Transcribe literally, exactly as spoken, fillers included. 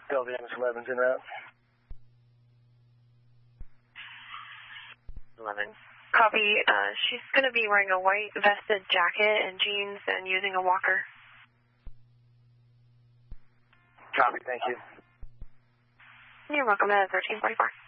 Delta Yankee eleven's in route. eleven. Copy. Uh, she's going to be wearing a white vested jacket and jeans and using a walker. Copy, thank you. You're welcome at thirteen forty-four.